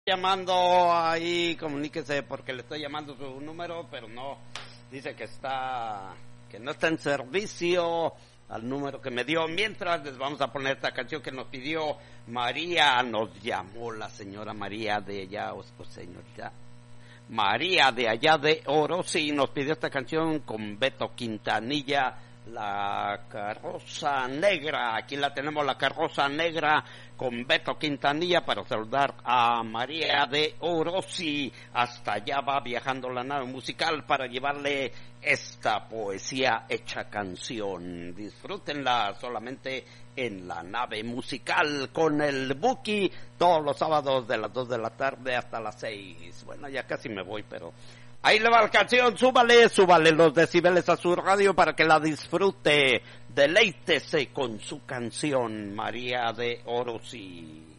Llamando ahí, comuníquese porque le estoy llamando su número, pero no, dice que no está en servicio al número que me dio. Mientras les vamos a poner esta canción que nos pidió María, nos llamó la señora María de allá, o señorita María de allá de Orosi, nos pidió esta canción con Beto Quintanilla, La Carroza Negra. Aquí la tenemos, La Carroza Negra con Beto Quintanilla, para saludar a María de Orosi. Hasta allá va viajando la nave musical para llevarle esta poesía hecha canción. Disfrútenla solamente en la nave musical con el Buki, todos los sábados de las 2 de la tarde hasta las 6. Bueno, ya casi me voy, pero ahí le va la canción. Súbale los decibeles a su radio para que la disfrute. Deleítese con su canción, María de Orosi.